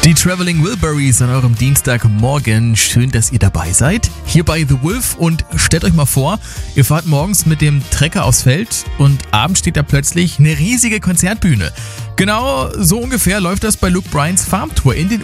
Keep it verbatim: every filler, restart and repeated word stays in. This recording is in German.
Die Traveling Wilburys an eurem Dienstagmorgen. Schön, dass ihr dabei seid. Hier bei The Wolf und stellt euch mal vor, ihr fahrt morgens mit dem Trecker aufs Feld und abends steht da plötzlich eine riesige Konzertbühne. Genau so ungefähr läuft das bei Luke Bryans Farmtour in den